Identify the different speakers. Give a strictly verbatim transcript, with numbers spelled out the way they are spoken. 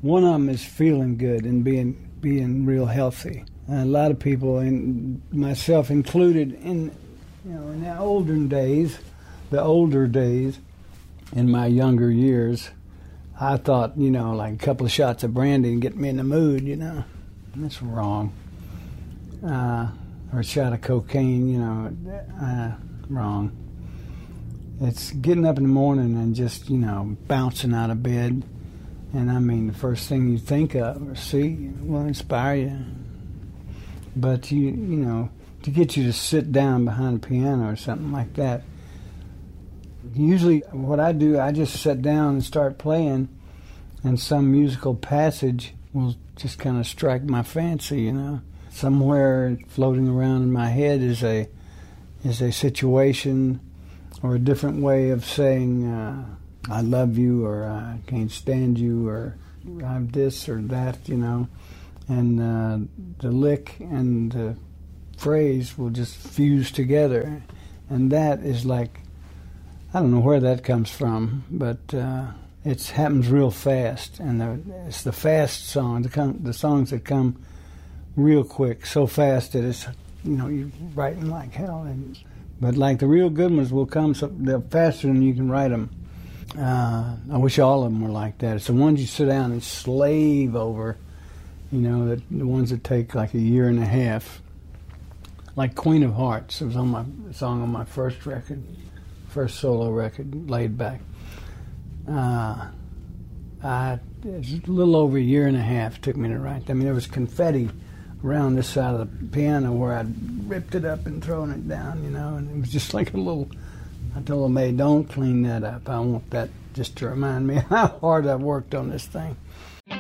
Speaker 1: One of them is feeling good and being being real healthy. And a lot of people, and myself included, in you know in the older days, the older days, in my younger years, I thought, you know, like a couple of shots of brandy and get me in the mood, you know. That's wrong. Uh, or a shot of cocaine, you know, uh, wrong. It's getting up in the morning and just, you know, bouncing out of bed. And I mean, the first thing you think of or see will inspire you. But, you you know, to get you to sit down behind a piano or something like that, usually what I do, I just sit down and start playing, and some musical passage will just kind of strike my fancy, you know. Somewhere floating around in my head is a is a situation or a different way of saying uh, I love you, or I can't stand you, or I'm this or that, you know. And uh, the lick and the phrase will just fuse together. And that is like, I don't know where that comes from, but uh, it happens real fast. And the, it's the fast songs, the, come, the songs that come real quick, so fast that it's, you know, you're writing like hell. And, but like the real good ones will come so they're faster than you can write them. Uh, I wish all of them were like that. It's the ones you sit down and slave over, you know, that, the ones that take like a year and a half. Like Queen of Hearts, it was on my a song on my first record, first solo record, Laid Back. Uh, I, it was a little over a year and a half it took me to write. I mean, there was confetti around this side of the piano where I'd ripped it up and thrown it down, you know, and it was just like a little, I told the maid, don't clean that up. I want that just to remind me how hard I've worked on this thing.